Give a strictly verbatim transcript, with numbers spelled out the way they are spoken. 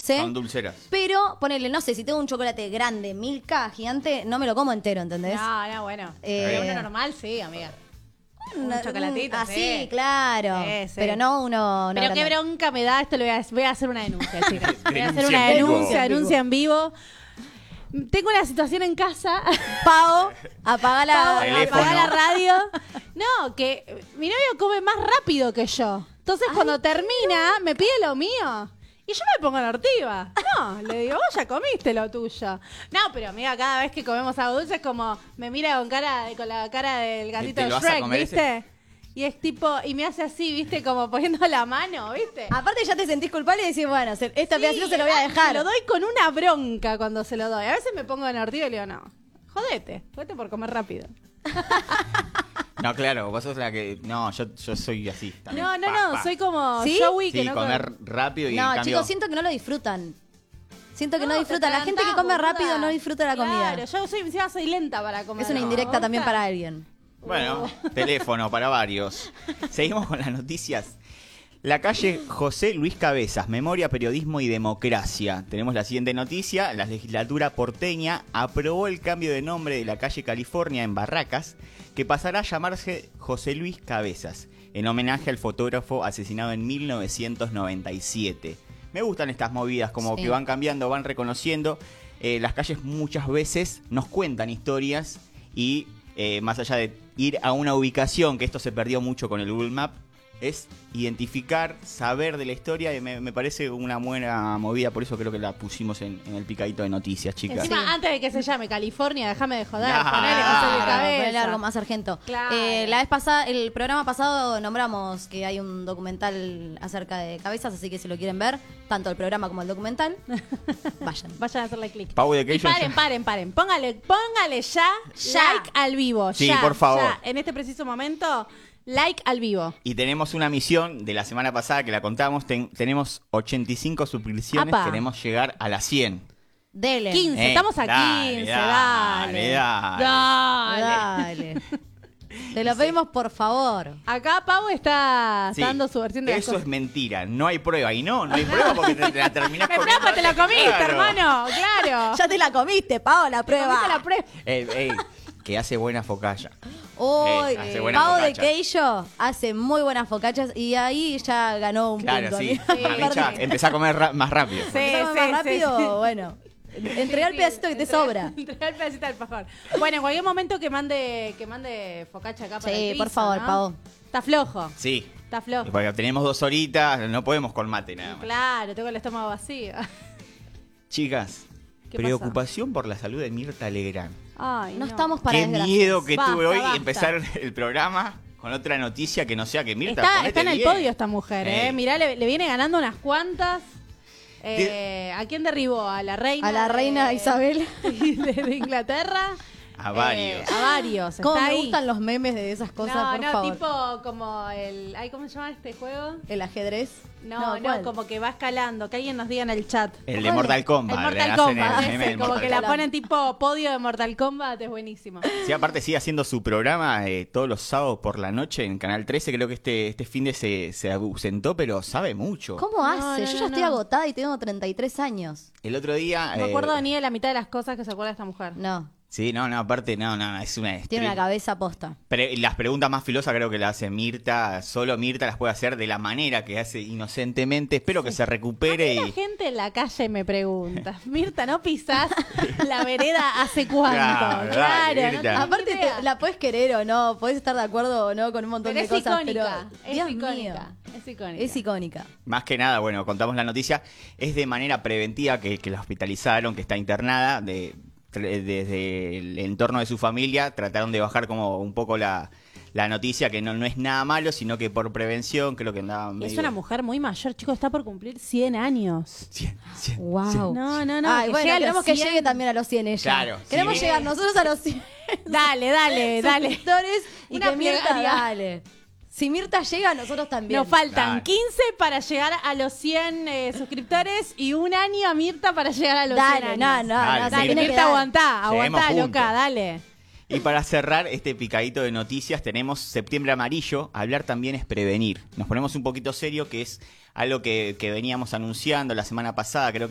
dulce. Son dulceras. Pero, ponele, no sé, si tengo un chocolate grande, Milka, gigante, no me lo como entero, ¿entendés? No, no, bueno. Eh, Pero uno normal, sí, amiga. Un Una- chocolatito, Así, sí. claro. Sí, sí. Pero no uno... No Pero qué grande. bronca me da, esto lo voy a, voy a hacer una denuncia, chicas. Voy a hacer Denuncia una en vivo. denuncia, denuncia en vivo. Tengo una situación en casa. Pau, apaga la... Pau, Teléfono. apaga la radio. No, que mi novio come más rápido que yo. Entonces cuando termina, me pide lo mío. Y yo me pongo en ortiva. No, le digo, vos ya comiste lo tuyo. No, pero amiga, cada vez que comemos algo dulce es como, me mira con cara de- con la cara del gatito ¿Te de lo vas a Shrek, comer ¿viste? ese? Y es tipo, y me hace así, ¿viste? Como poniendo la mano, ¿viste? Aparte ya te sentís culpable y decís, bueno, se- este Sí, pedacito se lo voy a dejar. Se lo doy con una bronca cuando se lo doy. A veces me pongo en ortiva y le digo, no, jodete, jodete por comer rápido. No, claro, vos sos la que... No, yo, yo soy así. también. No, no, Pa, no, pa. soy como ¿Sí? Joey que Sí, no comer rápido y en No, cambio... chicos, siento que no lo disfrutan. Siento que no, te disfrutan. La gente que atragantás, come boluda. rápido no disfruta la comida. Claro, yo soy, encima soy lenta para comer. Es una ¿No? indirecta también ¿Gusta? para alguien. Bueno, teléfono para varios. Seguimos con las noticias. La calle José Luis Cabezas, Memoria, Periodismo y Democracia. Tenemos la siguiente noticia. La legislatura porteña aprobó el cambio de nombre de la calle California en Barracas, que pasará a llamarse José Luis Cabezas, en homenaje al fotógrafo asesinado en mil novecientos noventa y siete. Me gustan estas movidas, como Sí. que van cambiando, van reconociendo. Eh, las calles muchas veces nos cuentan historias y eh, más allá de ir a una ubicación, que esto se perdió mucho con el Google Map, es identificar, saber de la historia, y me, me parece una buena movida, por eso creo que la pusimos en, en el picadito de noticias, chicas. Encima, Sí. antes de que se llame California, déjame de joder. Nah. Ponele José Luis Claro, Cabeza. ponele algo más sargento. Claro. Eh, la vez pasada, el programa pasado nombramos que hay un documental acerca de cabezas, así que si lo quieren ver, tanto el programa como el documental, vayan. Vayan a hacerle clic. Pau Y Education. paren, paren, paren. Póngale, póngale ya, Ya. like al vivo. Sí, ya, por favor. ya. En este preciso momento, like al vivo. Y tenemos una misión de la semana pasada que la contamos. Ten- tenemos ochenta y cinco suscripciones. Apa. Queremos llegar a las cien. Dele. quince, Eh, estamos a dale, quince, dale, dale. dale. Dale. Dale. Te lo pedimos por favor. Acá Pau está Sí, dando su versión de las Eso cosas. es mentira. No hay prueba. Y no, no hay prueba porque te, te la terminás ¡Me comiendo. prueba, te la comiste, Claro. hermano! ¡Claro! Ya te la comiste, Pau, la prueba. Comiste la prueba. Ey, ey, que hace buena focalla. Hoy, Eh, hace buena Pau de focacha. Queijo hace muy buenas focachas y ahí ya ganó un Claro, punto. sí. amigo. A mí ya empecé a comer ra- más rápido. Sí. Empezamos más rápido, bueno. Entrega el pedacito que te Entrega- sobra. Entrega el pedacito del alfajor. Bueno, en cualquier momento que mande que mande focacha acá para Sí, el piso, por favor, ¿no? Pau. Está flojo. Sí. Está flojo. Porque tenemos dos horitas, no podemos con mate nada más. Claro, tengo el estómago vacío. Chicas, ¿Qué preocupación por la salud de Mirta Legrand. Ay, No estamos para Qué desgracias. miedo que Basta, tuve hoy basta. empezar el programa con otra noticia que no sea que Mirta, Está, ponete está en el bien. podio esta mujer, ¿eh? Eh. Mirá, le, le viene ganando unas cuantas. Eh, ¿A quién derribó? ¿A la reina? A la de- reina Isabel. de, de Inglaterra. A varios. Eh, a varios. ¿Cómo está me ahí. gustan los memes de esas cosas, no, por no, favor? tipo como el... ay, ¿cómo se llama este juego? ¿El ajedrez? No, no, ¿cuál? como que va escalando. Que alguien nos diga en el chat. El de ¿Cuál? Mortal Kombat. El le Mortal hacen Kombat. el meme ese, del como Mortal que la Kombat. ponen tipo podio de Mortal Kombat. Es buenísimo. Sí, aparte sigue haciendo su programa eh, todos los sábados por la noche en Canal trece. Creo que este, este fin de se, se ausentó, pero sabe mucho. ¿Cómo No, hace? no, Yo no, ya estoy no. agotada y tengo treinta y tres años. El otro día... No me eh, acuerdo ni de la mitad de las cosas que se acuerda esta mujer. No, Sí, no, no, aparte, no, no, es una... tiene una estre- cabeza posta. Pre- las preguntas más filosas creo que las hace Mirta. Solo Mirta las puede hacer de la manera que hace inocentemente. Espero que se recupere La y... gente en la calle me pregunta, Mirta, ¿no pisás la vereda hace cuánto? Claro, Claro, dale, no Mirta. tengo Aparte, ni idea. te- la puedes querer o no, podés estar de acuerdo o no con un montón Pero de es cosas, icónica, pero es Dios icónica, mío, es icónica. es icónica. Más que nada, bueno, contamos la noticia. Es de manera preventiva que, que la hospitalizaron, que está internada. De, tre- desde el entorno de su familia trataron de bajar como un poco la, la noticia, que no, no es nada malo, sino que por prevención creo que andaba medio... Es una mujer muy mayor, chicos, está por cumplir cien años. Cien, cien, Wow. cien. No, no, no. Ay, que bueno, llegue a los queremos que cien. llegue también a los cien ella. Claro, Queremos sí. llegar nosotros a los cien Dale, dale, dale. suscriptores y Una que Mirta, plegaria. dale. Si Mirta llega, nosotros también. Nos faltan Claro. quince para llegar a los cien eh, suscriptores y un año a Mirta para llegar a los Dale, cien no, años. no, Dale, no, sí, se tiene que Mirta, dar. aguantá, Lleguemos aguantá, juntos. loca, dale. Y para cerrar este picadito de noticias tenemos Septiembre Amarillo. Hablar también es prevenir. Nos ponemos un poquito serio, que es algo que, que veníamos anunciando la semana pasada, creo que